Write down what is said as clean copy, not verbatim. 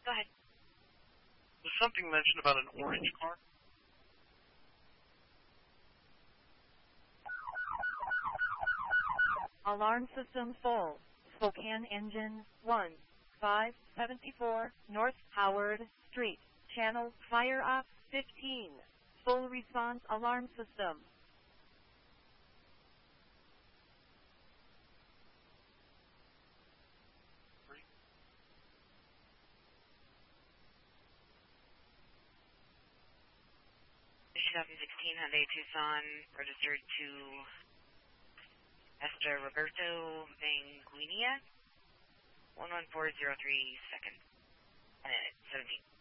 Go ahead. Was something mentioned about an orange car? Alarm system full. Spokane engine 1, 574 North Howard Street. Channel fire off 15. Full response alarm system. The 2016 Hyundai Tucson registered to Esther Roberto Vanguinia, 11403 second, 17.